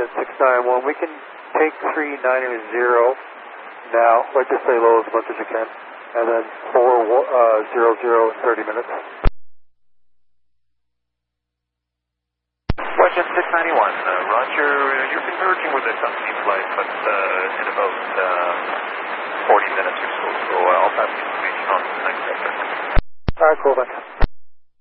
question 691. We can take 390 now. Let's just say low as much as you can. And then 400 in 30 minutes. Question 691. Roger, you're converging with a company flight, but in about 40 minutes or so. So I'll pass the information on to the next sector. All right, cool then.